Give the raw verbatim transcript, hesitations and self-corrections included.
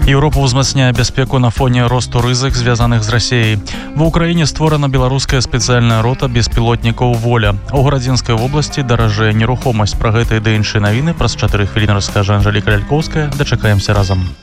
Еўропа ўзмацняе бяспеку на фоне росту рызык, звязаных з Расіяй. Ва ўкраіне створана беларуская спецыяльная рота беспілотнікаў «Воля». У Гарадзінскай вобласці даражэе нерухомасць. Пра гэта і да іншыя навіны праз чатыры хвіліны раскажа Анжэліка Лялькоўская. Дачакаемся разам.